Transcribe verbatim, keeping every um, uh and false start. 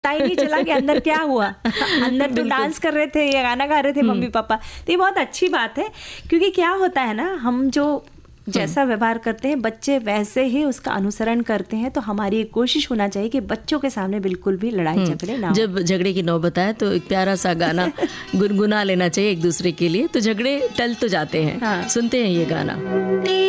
पता ही नहीं चला कि अंदर क्या हुआ। अंदर तो डांस कर रहे थे या गाना गा रहे थे मम्मी पापा। तो ये बहुत अच्छी बात है, क्योंकि क्या होता है ना, हम जो जैसा व्यवहार करते हैं बच्चे वैसे ही उसका अनुसरण करते हैं। तो हमारी कोशिश होना चाहिए कि बच्चों के सामने बिल्कुल भी लड़ाई झगड़े ना हो। जब झगड़े की नौबत आए तो एक प्यारा सा गाना गुनगुना लेना चाहिए एक दूसरे के लिए, तो झगड़े टल तो जाते हैं। हाँ। सुनते हैं ये गाना।